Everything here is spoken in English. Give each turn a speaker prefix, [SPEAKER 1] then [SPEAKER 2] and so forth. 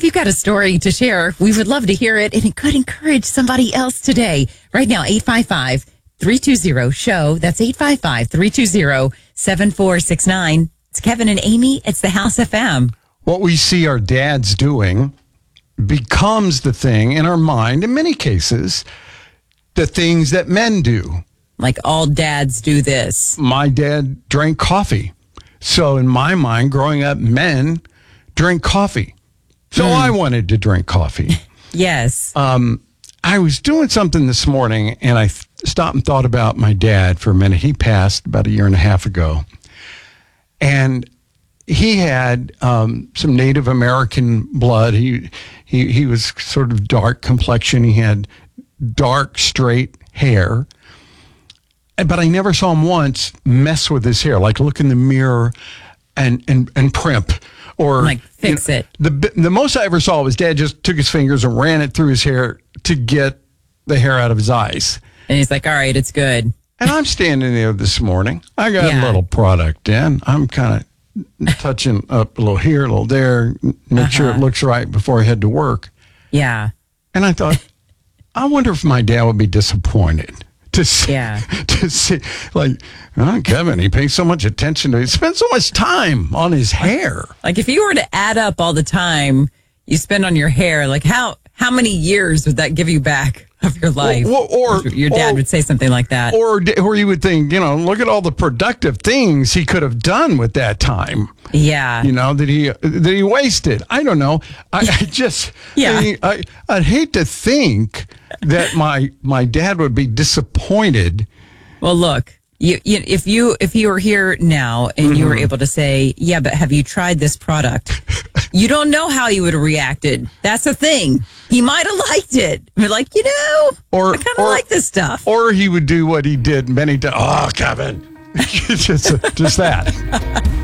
[SPEAKER 1] you've got a story to share, we would love to hear it, and it could encourage somebody else today. Right now, 855-320-SHOW. That's 855-320-7469. It's Kevin and Amy. It's the House FM.
[SPEAKER 2] What we see our dads doing becomes the thing in our mind, in many cases, the things that men do.
[SPEAKER 1] Like all dads do this.
[SPEAKER 2] My dad drank coffee. So in my mind, growing up, men drink coffee. So I wanted to drink coffee.
[SPEAKER 1] Yes.
[SPEAKER 2] I was doing something this morning, and I stopped and thought about my dad for a minute. He passed about a year and a half ago. And he had some Native American blood. He was sort of dark complexion. He had dark, straight hair. But I never saw him once mess with his hair, like look in the mirror and primp. Or
[SPEAKER 1] like fix it.
[SPEAKER 2] The most I ever saw was Dad just took his fingers and ran it through his hair to get the hair out of his eyes.
[SPEAKER 1] And he's like, all right, it's good.
[SPEAKER 2] And I'm standing there this morning. I got a little product in. I'm kind of touching up a little here, a little there, make sure it looks right before I head to work.
[SPEAKER 1] Yeah.
[SPEAKER 2] And I thought, I wonder if my dad would be disappointed to see like, oh, Kevin, he pays so much attention to it. He spends so much time on his hair.
[SPEAKER 1] Like if you were to add up all the time you spend on your hair, like how many years would that give you back of your life?
[SPEAKER 2] Or
[SPEAKER 1] your dad would say something like that.
[SPEAKER 2] Or you would think, look at all the productive things he could have done with that time.
[SPEAKER 1] Yeah.
[SPEAKER 2] That he wasted. I don't know. I'd hate to think that my dad would be disappointed.
[SPEAKER 1] Well, look, if you were here now and you were able to say, yeah, but have you tried this product? You don't know how he would have reacted. That's the thing. He might have liked it. Be like, I kind of like this stuff.
[SPEAKER 2] Or he would do what he did many times. Oh, Kevin. just that.